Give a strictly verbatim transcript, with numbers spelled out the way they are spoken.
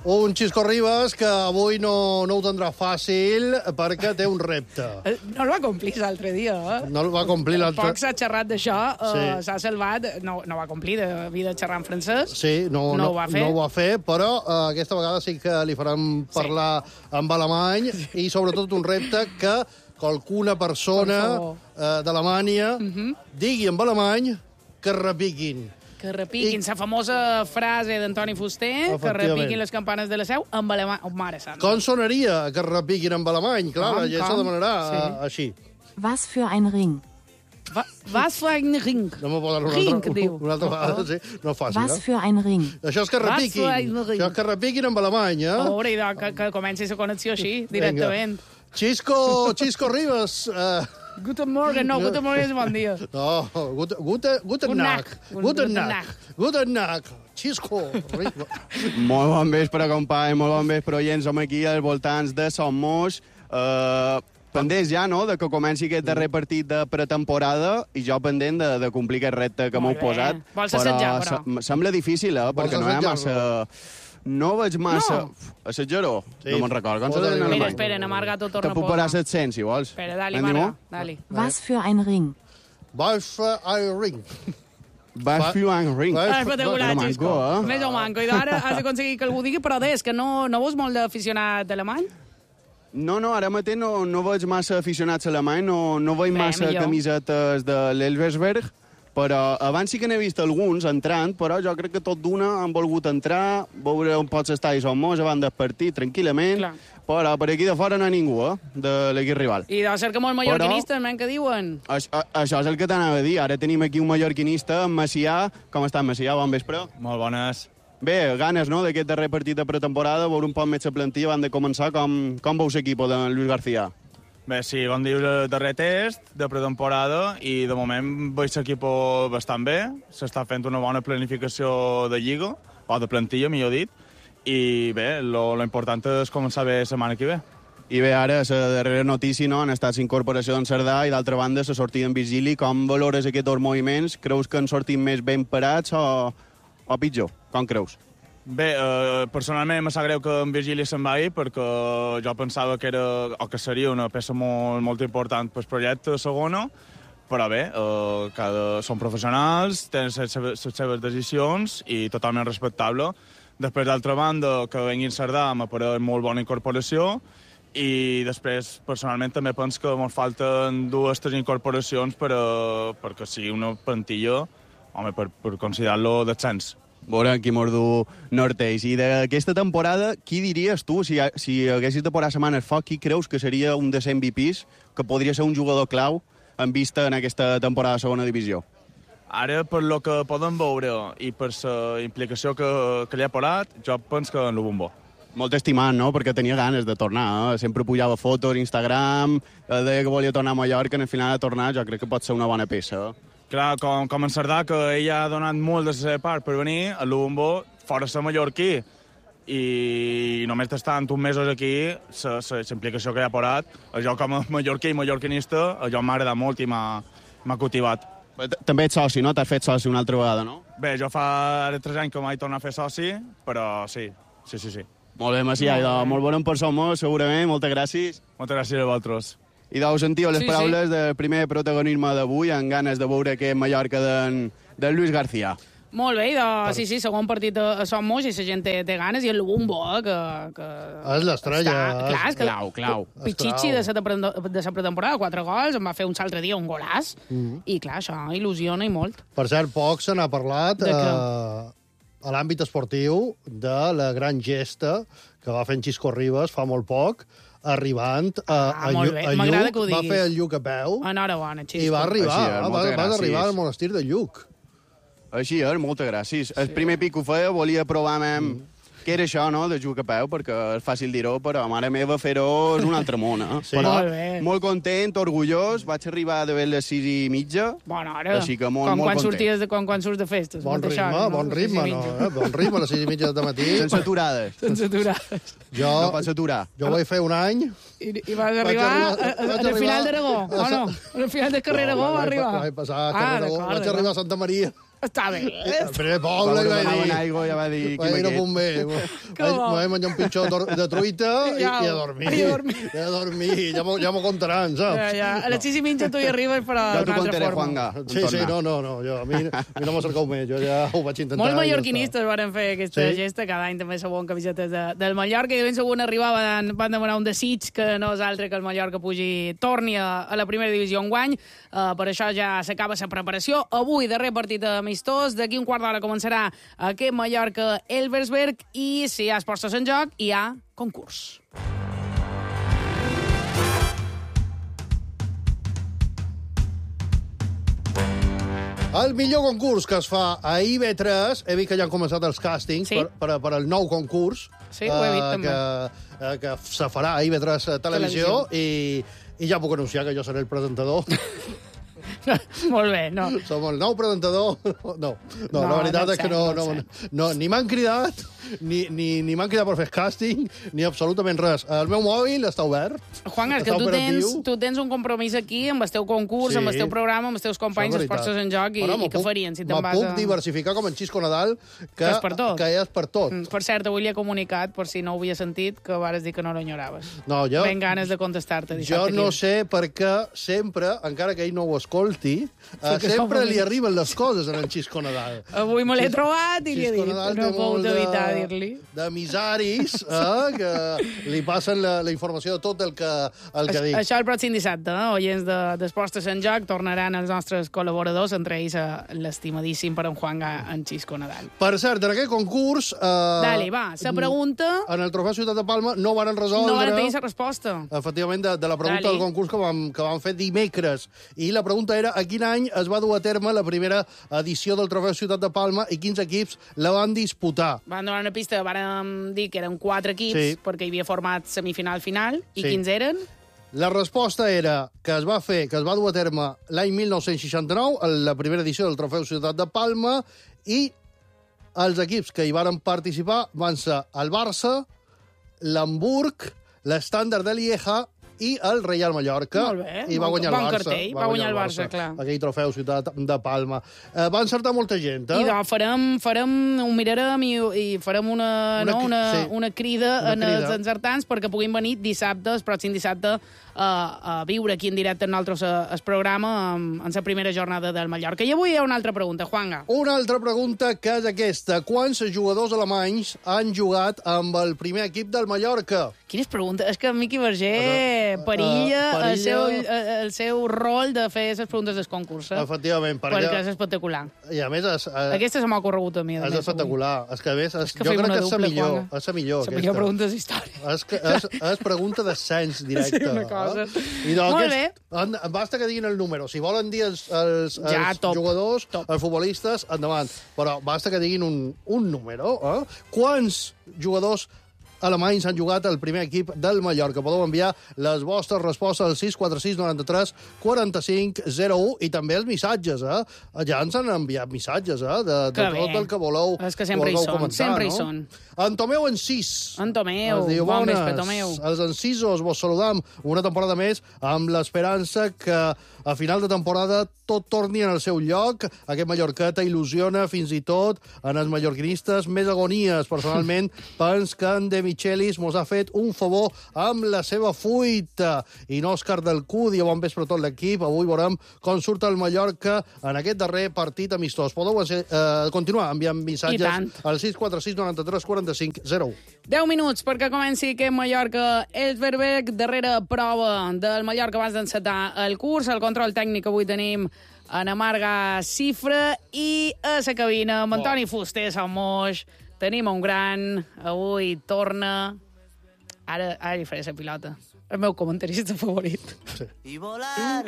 Un Xisco Ribas que avui no, no ho tindrà fàcil perquè té un repte. No el va complir l'altre dia, eh? No el va complir l'altre... Poc s'ha xerrat d'això, Sí. eh, s'ha salvat, no, no va complir, havia de xerrar en francès. Sí, no, No no, ho va fer. no ho va fer, però eh, aquesta vegada sí que li farem parlar amb alemany i sobretot un repte que qualcuna persona Per favor. eh, d'Alemanya digui en alemany que repiquin. Que repiquin la famosa frase d'Antoni Fuster, que Efectivament. repiquin les campanes de la seu amb alemany. Oh, mare santa. Com sonaria que repiquin en alemany? Clar, Com, la gent se com? demanarà Sí. eh, així. Was für ein Ring. Va, vas fer un ring. No m'ho poden una Ring, altra, diu. una altra vegada, sí. No és fàcil, Was eh? für ein Ring. Això és que Was repiquin. für ein Ring. Això és que repiquin en alemany, eh? A veure, idò, que, que comenci la connexió així, directament. Xisco, Xisco Ribas... Eh, Guten Morgen, no, Guten Morgen és bon dia. no, guten, guten, guten Guten Nacht. Nacht. Guten Guten Nacht. Nacht. Guten Nacht. Xisco Ribas. Molt bon vespre, company, molt bon vespre, oients. Som aquí als voltants de Somos. Uh, pendents ja, no?, de que comenci aquest darrer partit de pretemporada i jo pendent de, de complir aquest repte que m'heu Molt bé. posat. Vols assetjar, però? se- Sembla difícil, eh?, perquè no hi ha assetjar-lo? massa... No veig massa... No. Assetjar-ho? Sí. No me'n recordo. Com se Posa-li diu en una Mira, alemany? espera, na Marga t'ho Te torna a puc parar posar. set cents, si vols. Espera, dali, Andim-ho? Marga, dali. Was für ein Ring. Was für ein Ring. Va fer un ring. Va- Ah, espectacular, Manco, Xisco. eh? Més o manco. I ara has d'aconseguir que algú digui, però és que no, no veus molt d'aficionat alemany? No, no, ara mateix no, no veig massa aficionats a alemany, no, no veig Bé, massa millor. camisetes de l'Elversberg, però abans sí que n'he vist alguns entrant, però jo crec que tot d'una han volgut entrar, veure on pots estar i som molts abans del partit, tranquil·lament, Clar. però per aquí de fora no hi ha ningú, eh, de l'equip rival. I deu ser que molt mallorquinistes, men, que diuen. Això, això és el que t'anava a dir. Ara tenim aquí un mallorquinista, en Macià. Com està, en Macià? Bon vespre. Molt bones. Bé, ganes, no?, d'aquest darrer partit de pretemporada, veure un poc més la plantilla abans de començar. Com, com veus l'equip de Luis García? Bé, sí, vam dir el darrer test de pretemporada i de moment veig l'equip bastant bé. S'està fent una bona planificació de lliga, o de plantilla, millor dit, i bé, lo, lo important és començar bé la setmana que ve. I bé, ara, la darrera notícia, no?, han estat l'incorporació d'en Cerdà i, d'altra banda, la sortida en Virgili. Com valores aquests dos moviments? Creus que han sortit més ben parats o, o pitjor? Com creus? Bé, eh, personalment me sap greu que en Virgili se'n vagi perquè jo pensava que era o que seria una peça molt, molt important pel projecte segona, però bé, eh, cada, són professionals, tenen les seves, les seves decisions i totalment respectable. Després, d'altra banda, que venguin Cerdà m'ha parat molt bona incorporació i després, personalment, també penso que ens falten dues, tres incorporacions per a, perquè sigui una plantilla, home, per, per considerar-lo descens. Veure qui mos du Norteix. I d'aquesta temporada, qui diries tu, si, si haguessis de posar setmanes foc, qui creus que seria un dels M V Ps, que podria ser un jugador clau en vista en aquesta temporada de segona divisió? Ara, per lo que podem veure i per la implicació que, que li ha posat, jo penso que en Lubumbo. Molt estimat, no?, perquè tenia ganes de tornar. Eh? Sempre pujava fotos a Instagram, eh, deia que volia tornar a Mallorca, i al final ha tornat. Jo crec que pot ser una bona peça. Eh? Clar, com, com en Cerdà, que ell ha donat molt de la seva part per venir, a Lubumbo, fora ser mallorquí, i només estant uns mesos aquí, la implicació que hi ha posat, jo com a mallorquí i mallorquinista, jo m'ha agradat molt i m'ha cultivat. També ets soci, no? T'has fet soci una altra vegada, no? Bé, jo fa ara tres anys que m'he tornat a fer soci, però sí, sí, sí, sí. Molt bé, Macià, molt, molt bon per Somos, segurament, moltes gràcies. Moltes gràcies a vosaltres. I deu sentiu les Sí, paraules sí. del primer protagonisme d'avui, amb ganes de veure aquest Mallorca d'en de Luis García. Molt bé, de, sí, sí, segon partit a, a Somos i la gent té, té ganes, i el Lubumbo, eh, que... que És l'estrella. està- Clar, és que... Clau, clau. Pichichi de la pretemporada, quatre gols, em va fer un altre dia un golàs, Mhm. i clar, això il·lusiona i molt. Per cert, poc se n'ha parlat De què? eh, a l'àmbit esportiu de la gran gesta que va fer en Xisco Ribas fa molt poc, arribant a, Ah, a, molt Lluc, bé, a m'agrada Lluc, que ho va diguis. fer el Lluc a peu Enhorabona, Xisco. i va arribar, Així és, va, moltes va gràcies. arribar al monestir de Lluc. Així és, moltes gràcies. Sí. El primer pic que ho feia, volia provar amb... Mm. Què era això, no?, de jugar a peu, perquè és fàcil dir-ho, però mare meva, fer-ho és un altre món, eh? Sí. Però Molt bé. molt content, orgullós, vaig arribar a d'haver les sis i mitja, Bona hora. així que molt, com molt quan content. sorties de, quan, quan surts de festes. Bon molt ritme, això, bon Les ritme, sis i no? mitja. Eh? Bon ritme, a les sis i mitja de matí. sense aturades. Sense aturar. Jo, No pots aturar. jo vaig fer un any. I, i vas arribar arribar- a, a, vaig al final arribar d'Aragó, a o no? Sa- Al final del carrer Aragó va vaig- arribar. Vaig passar a Ah, carrer Aragó, d'acord, vaig arribar a Santa Maria. Està bé. El primer poble, i va demanaven dir... aigua, ja va dir... Va dir, no puc bé. Que bo. Vaig menjar un pitjor de truita i, Ja, i a dormir. i a dormir. I a dormir. Ja m'ho ja m'ho contaran, saps? Ja, ja. A les sis i mitja tu hi arribes, però Ja t'ho d'una altra contaré, forma. Juanga. en Sí, sí, tornar. no, no, no. Jo, a, mi, a mi no m'ho cercau més. Jo ja ho vaig intentar. Molts i ja mallorquinistes van fer aquesta Sí? gesta, cada any també sabon camisetes de, del Mallorca, i de ben segur arribaven, van demanar un desig que no és altre que el Mallorca pugi, torni a, a la primera divisió enguany. Uh, per això ja s'acaba la preparació. Avui, darrer partit amistós, d'aquí un quart d'hora començarà aquest Mallorca-Elversberg, i si hi ha esports en joc, hi ha concurs. El millor concurs que es fa a I B tres, he vist que ja han començat els càstings Sí. per, per, per al nou concurs Sí, ho he vist, també. que, eh, que se farà a I B tres Televisió, i, i ja puc anunciar que jo seré el presentador. Molt bé, no. Som el nou presentador. No, no, no la veritat no és que sé, no, no no, sé. no, ni m'han cridat, ni, ni, ni m'han cridat per fer càsting, ni absolutament res. El meu mòbil està obert. Juan, és que està tu tens, operatiu. tu tens un compromís aquí amb el teu concurs, Sí. amb el teu programa, amb els teus companys, Això és els portes en joc, i, Bueno, i me què puc- farien si te'n me vas puc a... diversificar com en Xisco Nadal, que, Que és per tot. que és per tot. Mm, Per cert, avui li he comunicat, per si no ho havia sentit, que vares dir que no l'enyoraves. No, jo, Ben ganes de contestar-te jo dissabte. no aquí. sé per què sempre, encara que ell no ho escolti, eh, Perquè sempre som li amics. arriben les coses a en Xisco Nadal. Avui me l'he trobat i li he Xisco dit. Nadal No té he pogut molt evitar de- dir-li. d'emissaris eh, que li passen la, la informació de tot el que, el que Això, dic. això el pròxim dissabte, eh? Oients de, d'Esportes en Joc, tornaran els nostres col·laboradors, entre ells eh, l'estimadíssim per en Juanga, en Xisco Nadal. Per cert, en aquest concurs... Eh, Dale, va, la pregunta... En el trofeu Ciutat de Palma no van resoldre... No van tenir la resposta. Efectivament, de, de la pregunta Dale. del concurs que vam, que vam fer dimecres. I la pregunta era a quin any es va dur a terme la primera edició del trofeu Ciutat de Palma i quins equips la van disputar. Van donar una pista, van dir que eren quatre equips, Sí. perquè hi havia format semifinal-final. I Sí. quins eren? La resposta era que es va fer, que es va dur a terme l'any mil nou-cents seixanta-nou, en la primera edició del trofeu Ciutat de Palma, i els equips que hi varen participar van ser el Barça, l'Hamburg, l'Estàndard de Lieja i el Real Mallorca. Molt bé, I va bon- guanyar bon el Barça. cartell, va guanyar el Barça, clar. Aquell trofeu Ciutat de Palma. Eh, va encertar molta gent, eh? I doncs farem, farem, ho mirarem i, i farem una, Una no, cri- una, sí. una crida Una en crida. els encertants perquè puguin venir dissabte, el pròxim dissabte, a, a viure aquí en directe en nosaltres eh, el programa en, en la primera jornada del Mallorca. I avui hi ha una altra pregunta, Juanga. Una altra pregunta, que és aquesta. Quants jugadors alemanys han jugat amb el primer equip del Mallorca? Quines preguntes? És que Miqui Verger perilla, Uh, perilla. El, seu, eh, el seu rol de fer les preguntes del concurs. Eh? Efectivament, perquè... Perquè és espectacular. I a més, és, eh, Aquesta se m'ha ocorregut a mi. a és més, espectacular. És que, a més, és, que jo fem crec una que és la dupla, millor. Juanga. És la millor, avui. La aquesta. millor pregunta d'història. És, que, és, és pregunta d'ascens directe. Sí, una cosa. Eh? I doncs, Molt aquest, en, basta que diguin el número. Si volen dir els, els, Ja, els top, jugadors, top. els futbolistes, endavant. Però basta que diguin un, un número. Eh? Quants jugadors alemanys han jugat al primer equip del Mallorca? Podeu enviar les vostres respostes al sis quatre sis noranta-tres quaranta-cinc zero u i també els missatges, eh? Ja ens han enviat missatges, eh? De, de Que tot bé. el que voleu. És que sempre hi voleu són, comentar, sempre hi no? són. En Tomeu Encís. En Tomeu, Ens diu, bon bones, vespre, Tomeu. Els encisos vos saludam una temporada més amb l'esperança que a final de temporada tot torni en el seu lloc. Aquest Mallorqueta il·lusiona fins i tot en els mallorquinistes més agonies. Personalment, pens que en De Michelis mos ha fet un favor amb la seva fuita. I no Òscar del Cudi, bon vespre a tot l'equip. Avui veurem com surt el Mallorca en aquest darrer partit amistós. Podeu eh, continuar enviant missatges al sis quatre sis noranta-tres quaranta-cinc zero u. deu minuts perquè comenci aquest Mallorca-Elversberg, darrera prova del Mallorca abans d'encetar el curs. El control tècnic avui tenim en Amarga Cifra i a la cabina amb Antoni Fuster, Sant Moix. Tenim un gran, avui torna... Ara, ara li faré la pilota. El meu comentarista favorit. Sí. Y volar.